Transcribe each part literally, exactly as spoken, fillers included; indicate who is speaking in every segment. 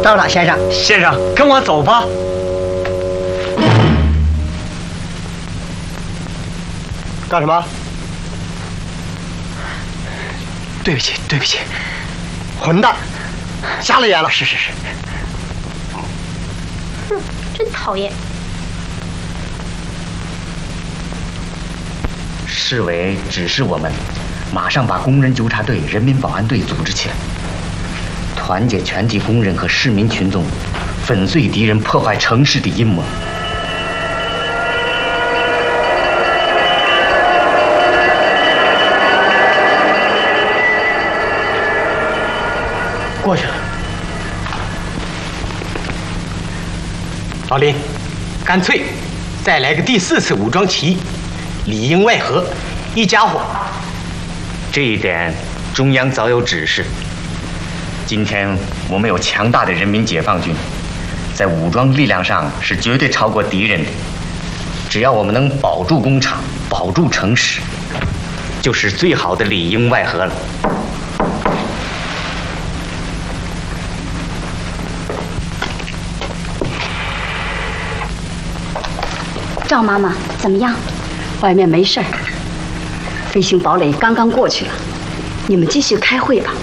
Speaker 1: 到了，先生。
Speaker 2: 先生，跟我走吧。
Speaker 3: 干什么？
Speaker 2: 对不起，对不起。
Speaker 3: 混蛋，瞎了眼了！
Speaker 2: 是是是。
Speaker 4: 哼，真讨厌。
Speaker 5: 市委指示我们，马上把工人纠察队、人民保安队组织起来，团结全体工人和市民群众，粉碎敌人破坏城市的阴谋。
Speaker 2: 过去了。老林，干脆再来个第四次武装起义，里应外合，一家伙。
Speaker 5: 这一点中央早有指示。今天我们有强大的人民解放军，在武装力量上是绝对超过敌人的。只要我们能保住工厂，保住城市，就是最好的里应外合了。
Speaker 4: 赵妈妈，怎么样？
Speaker 6: 外面没事儿，飞行堡垒刚刚过去了，你们继续开会吧。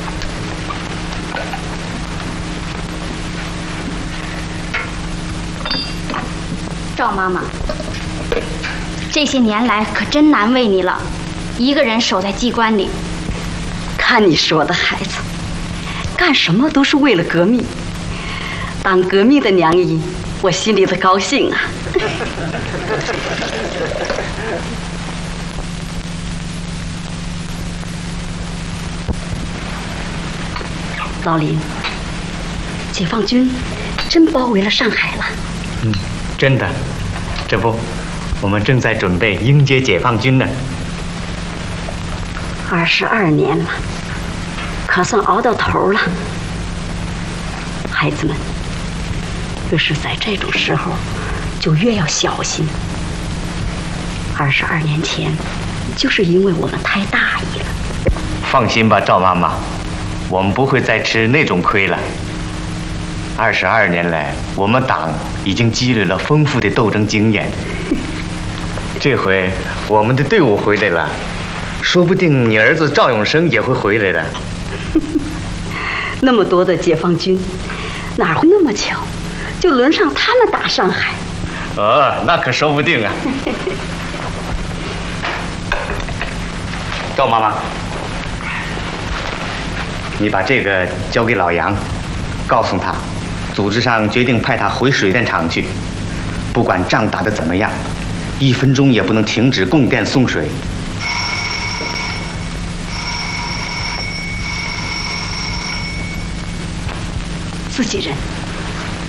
Speaker 4: 赵妈妈，这些年来可真难为你了，一个人守在机关里。
Speaker 6: 看你说的，孩子，干什么都是为了革命。当革命的娘姨，我心里的高兴啊。老林，解放军真包围了上海了。
Speaker 5: 嗯，真的。这不，我们正在准备迎接解放军呢。
Speaker 6: 二十二年了，可算熬到头了。孩子们，越是在这种时候，就越要小心。二十二年前，就是因为我们太大意了。
Speaker 5: 放心吧，赵妈妈，我们不会再吃那种亏了。二十二年来，我们党已经积累了丰富的斗争经验。这回我们的队伍回来了，说不定你儿子赵永生也会回来的。
Speaker 6: 那么多的解放军，哪会那么巧，就轮上他们打上海？
Speaker 5: 哦，那可说不定啊。赵妈妈，你把这个交给老杨，告诉他，组织上决定派他回水电厂去，不管仗打得怎么样，一分钟也不能停止供电送水。
Speaker 6: 自己人。